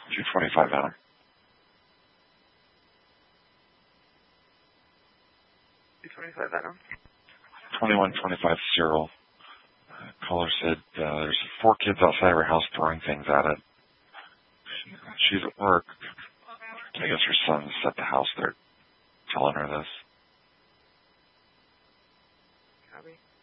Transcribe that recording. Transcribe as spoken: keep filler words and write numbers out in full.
two twenty-five Adam. two twenty-five Adam. twenty-one twenty-five Cyril. Uh, caller said uh, there's four kids outside of her house throwing things at it. She's at work. I guess her son's at the house. They're telling her this. Copy.